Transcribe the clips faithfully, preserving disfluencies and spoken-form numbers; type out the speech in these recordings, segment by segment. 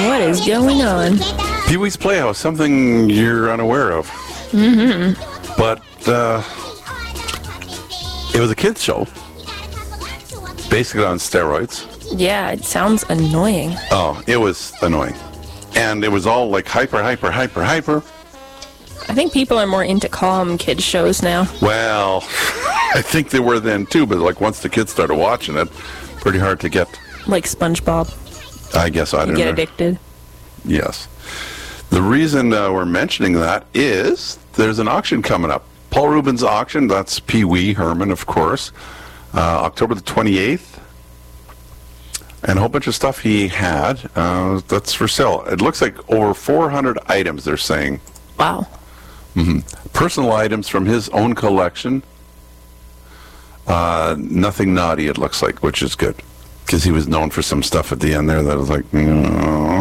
What is going on? Pee-wee's Playhouse, something you're unaware of. Mm-hmm. But uh, it was a kids show, basically on steroids. Yeah, it sounds annoying. Oh, it was annoying. And it was all like hyper, hyper, hyper, hyper. I think people are more into calm kids shows now. Well, I think they were then too, but like once the kids started watching it, pretty hard to get. Like SpongeBob. I guess I You don't get know. addicted. Yes. The reason uh, we're mentioning that is there's an auction coming up. Paul Rubens' auction, that's Pee Wee Herman, of course, uh, October the twenty-eighth. And a whole bunch of stuff he had uh, that's for sale. It looks like over four hundred items, they're saying. Wow. Mm-hmm. Personal items from his own collection. Uh, nothing naughty, it looks like, which is good. Because he was known for some stuff at the end there that was like, no.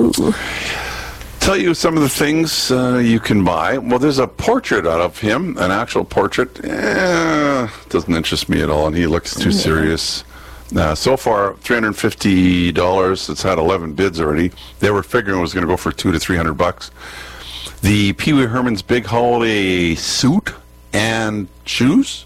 Oh. Tell you some of the things uh, you can buy. Well, there's a portrait out of him, an actual portrait. Eh, doesn't interest me at all, and he looks too Yeah. serious. Uh, so far, three hundred fifty dollars. It's had eleven bids already. They were figuring it was going to go for two to three hundred bucks. The Pee Wee Herman's big holiday suit and shoes.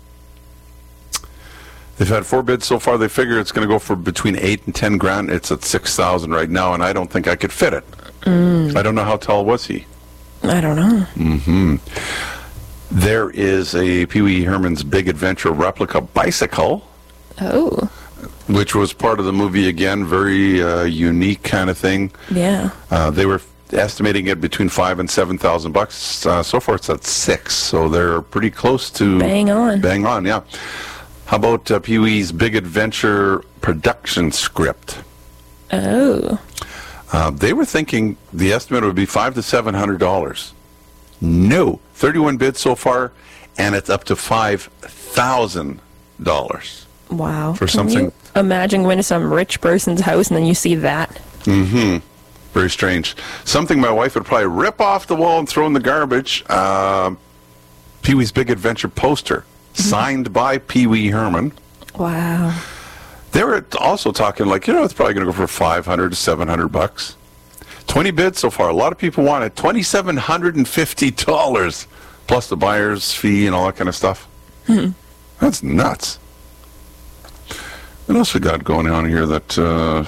They've had four bids so far. They figure it's going to go for between eight and ten grand. It's at six thousand right now, and I don't think I could fit it. Mm. I don't know how tall was he. I don't know. Mm-hmm. There is a Pee Wee Herman's Big Adventure replica bicycle, Oh. which was part of the movie again. Very uh, unique kind of thing. Yeah. Uh, they were estimating it between five and seven thousand bucks. Uh, so far, it's at six, so they're pretty close to Bang on. Bang on, yeah. How about uh, Pee Wee's Big Adventure production script? Oh. Uh, they were thinking the estimate would be five to seven hundred dollars. No, thirty-one bids so far, and it's up to five thousand dollars. Wow. For Can something- you imagine going to some rich person's house and then you see that? Mm-hmm. Very strange. Something my wife would probably rip off the wall and throw in the garbage. Uh, Pee Wee's Big Adventure poster, signed by Pee Wee Herman. Wow. They were also talking like, you know, it's probably going to go for five hundred to seven hundred bucks. twenty bids so far. A lot of people want it. two thousand seven hundred fifty dollars plus the buyer's fee and all that kind of stuff. Hmm. That's nuts. What else we got going on here that uh,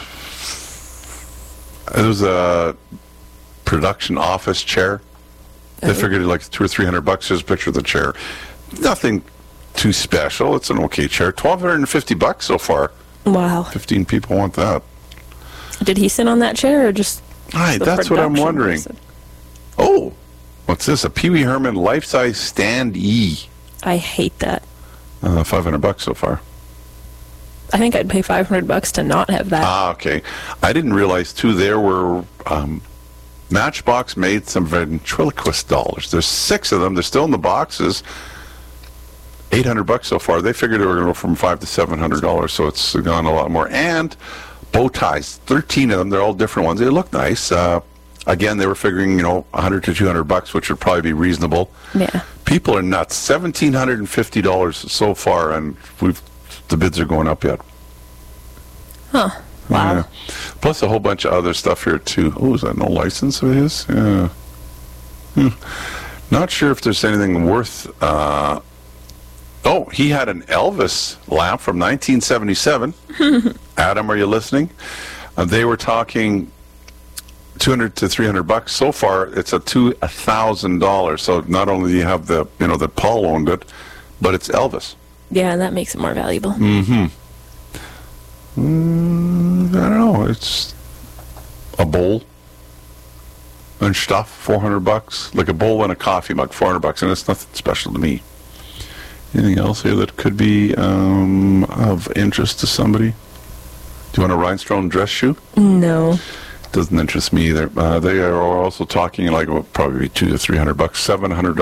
there was a production office chair. They Oh. figured like two or three hundred bucks. Here's a picture of the chair. Nothing too special. It's an okay chair. Twelve hundred and fifty bucks so far. Wow. Fifteen people want that. Did he sit on that chair or just Hi, the that's what I'm production wondering. person? Oh, what's this? A Pee Wee Herman life-size stand-e. I hate that. Uh, Five hundred bucks so far. I think I'd pay five hundred bucks to not have that. Ah, okay. I didn't realize too. There were um, Matchbox made some ventriloquist dollars. There's six of them. They're still in the boxes. Eight hundred bucks so far. They figured they were going to go from five to seven hundred dollars, so it's gone a lot more. And bow ties, thirteen of them. They're all different ones. They look nice. Uh, again, they were figuring, you know, a hundred to two hundred bucks, which would probably be reasonable. Yeah. People are nuts. Seventeen hundred and fifty dollars so far, and we've the bids are going up yet. Huh. Wow. Yeah. Plus a whole bunch of other stuff here too. Oh, is that no license of his? Yeah. Hmm. Not sure if there's anything worth. Uh, oh, he had an Elvis lamp from nineteen seventy-seven. Adam, are you listening? Uh, they were talking two hundred to three hundred bucks. So far, it's a two a thousand dollars. So not only do you have the you know that Paul owned it, but it's Elvis. Yeah, that makes it more valuable. Mm-hmm. Mm, I don't know. It's a bowl and stuff, four hundred bucks. Like a bowl and a coffee mug, four hundred bucks, and it's nothing special to me. Anything else here that could be um, of interest to somebody? Do you want a rhinestone dress shoe? No. Doesn't interest me either. Uh, they are also talking like well, probably two to three hundred bucks, seven hundred